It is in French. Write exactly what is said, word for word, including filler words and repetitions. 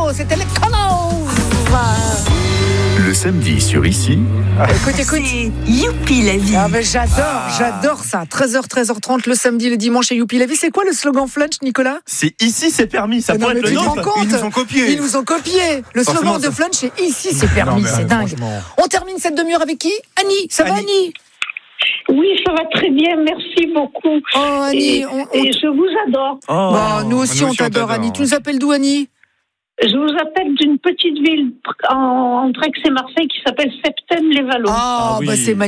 c'était les Colors. Le samedi sur Ici. Écoute, écoute. C'est Youpi la vie. Ah ben j'adore, ah. j'adore ça. treize heures, treize heures trente le samedi, le dimanche et Youpi la vie. C'est quoi le slogan Flunch, Nicolas ? C'est Ici, c'est permis. Ça non, pourrait être le nôtre. Ils nous ont copié. Ils nous ont copié. Le slogan de Flunch, c'est Ici, c'est permis. Non, c'est dingue. Franchement. On termine cette demi-heure avec qui ? Annie, ça Annie. va Annie ? Oui, ça va très bien, merci beaucoup. Oh Annie, et, on, on... et je vous adore. Oh. Bon, nous aussi, nous on, aussi t'adore, on t'adore, Annie. Tu nous appelles d'où, Annie ? Je vous appelle d'une petite ville en, entre Aix et Marseille qui s'appelle Septem-les-Vallons. Oh, ah, oui. bah c'est magnifique.